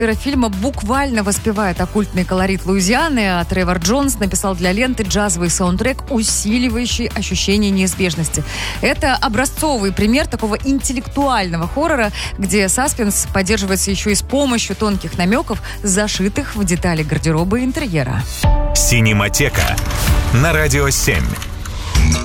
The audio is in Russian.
Фильма буквально воспевает оккультный колорит Луизианы, а Тревор Джонс написал для ленты джазовый саундтрек, усиливающий ощущение неизбежности. Это образцовый пример такого интеллектуального хоррора, где саспенс поддерживается еще и с помощью тонких намеков, зашитых в детали гардероба и интерьера. Синематека на Радио 7.